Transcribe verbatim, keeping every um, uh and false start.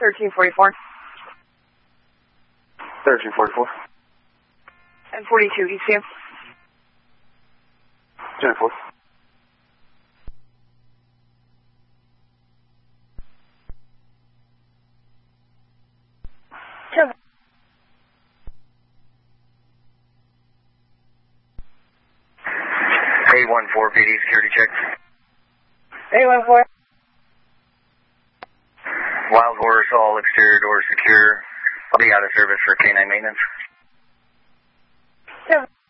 thirteen forty-four. thirteen forty-four. And forty-two, E C M. ten four. ten. A one four P D security check. A one four. Wild Horse, all exterior doors secure. I'll be out of service for K nine maintenance. ten.